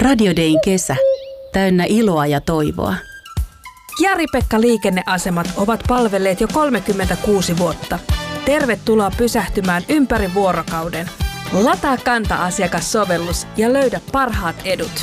Radio Dayn kesä. Täynnä iloa ja toivoa. Jari-Pekka liikenneasemat ovat palvelleet jo 36 vuotta. Tervetuloa pysähtymään ympäri vuorokauden. Lataa Kanta-asiakassovellus ja löydä parhaat edut.